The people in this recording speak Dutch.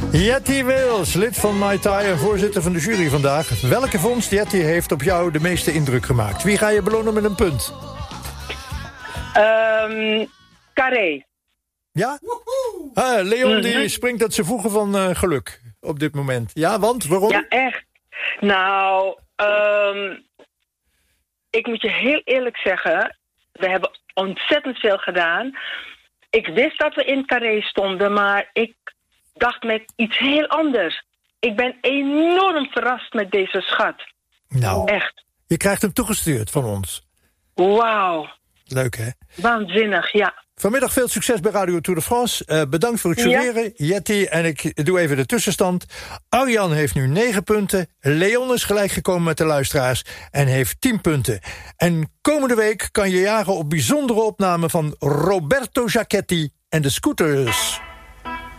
Jetty Wils, lid van Mai Tai en voorzitter van de jury vandaag. Welke vondst, Jetty, heeft op jou de meeste indruk gemaakt? Wie ga je belonen met een punt? Carré. Ja? Leon die springt uit zijn voegen van geluk op dit moment. Ja, want? Waarom? Ja, echt. Nou, ik moet je heel eerlijk zeggen, we hebben ontzettend veel gedaan. Ik wist dat we in Carré stonden, maar ik dacht met iets heel anders. Ik ben enorm verrast met deze schat. Nou, echt. Je krijgt hem toegestuurd van ons. Wauw. Leuk, hè? Waanzinnig, ja. Vanmiddag veel succes bij Radio Tour de France. Bedankt voor het jureren, Jetty. En ik doe even de tussenstand. Arjan heeft nu 9 punten. Leon is gelijk gekomen met de luisteraars en heeft 10 punten. En komende week kan je jagen op bijzondere opname van Roberto Giachetti en de Scooters.